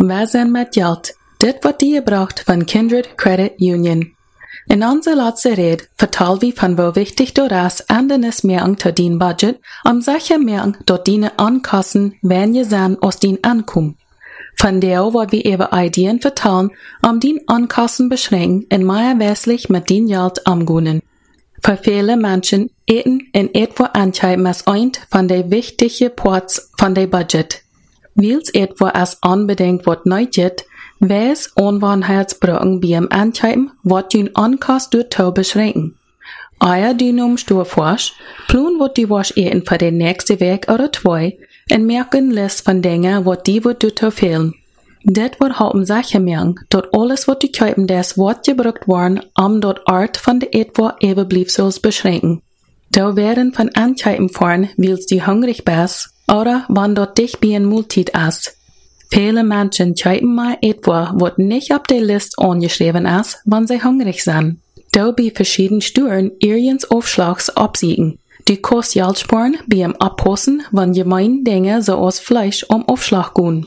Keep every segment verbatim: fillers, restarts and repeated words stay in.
wir sind mit Geld. Dit wat die braucht von Kindred Credit Union. In onze laatste Rede vertel wie van wo wichtig dat is anderes merken tot dien budget, om sicher merken dat dien aankassen, wenn je zijn als dien aankom. Van der wat wir über Ideen vertellen, om dien aankassen beschränken en meer wesentlich mit dien Geld amgunen. Für viele Menschen eten in etwa anscheinend als ein von de wichtige Parts von de Budget. Wils etwa als unbedingt wat neu geht, wees onwaarheidsbrücken beim Anschreiben, wat jün Ankast durch Tau beschränken. Eier dünum stur forsch, plun wat die wasch eten für den nächste Weg oder zwei, en merken list von Dingen, wat die wat durch Tau fehlen. Det wat haupen sicher merken, dort alles wat die Kuipen des wat gebrückt worden, am dort Art von de etwa Eberbliebsels beschränken. Da werden von Anschreiben fahren, wils die hungrig bist, oder wann dort dich wie ein Multit ist. Viele Menschen schreiben mal etwa, was nicht auf der Liste angeschrieben ist, wann sie hungrig sind. Da bei verschiedenen Steuern ihrens Aufschlags absiegen. Die kost Geld sparen beim Abpassen, wann gemein Dinge so aus Fleisch um Aufschlag gehen.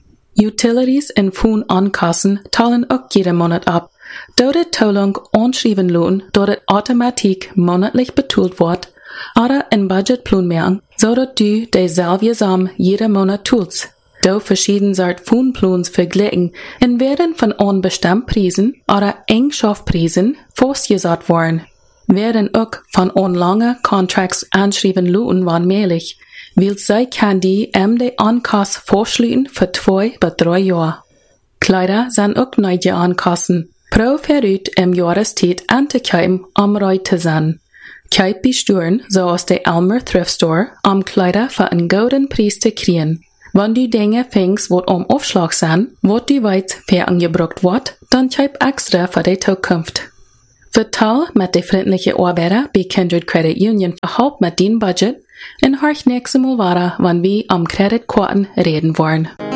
Utilities in Phone ankassen teilen auch jeden Monat ab. Da die Teilung anschreiben lohnt, da die Automatik monatlich betont wird, oder in Budgetplan merken, so dass du dieselbe Sachen jeden Monat tust. Da verschiedene Sort Phone-Plans verglichen und werden von unbestimmten Preisen oder Engschaftpreisen festgesagt worden. Werden auch von unlange Contracts anschreiben lohnen wann möglich, weil sie kann die M D Ankass vorschließen für zwei bis drei Jahre. Kleider sind auch neue Ankassen, pro verrückt im Jahreszeit anzukaufen, um reu zu sein. Kauf bei Steuern, so aus der Elmer Thrift Store, um Kleider für einen guten Preis zu kriegen. Wenn du Dinge fängst, wo um Aufschlag sind, wo du weißt, wer angebraucht wird, dann kauf extra für die Zukunft. Vertal mit der freundlichen Arbeiter bei Kindred Credit Union verhaupt mit dem Budget und horch nächstes Mal weiter, wenn wir am Kreditkarten reden wollen.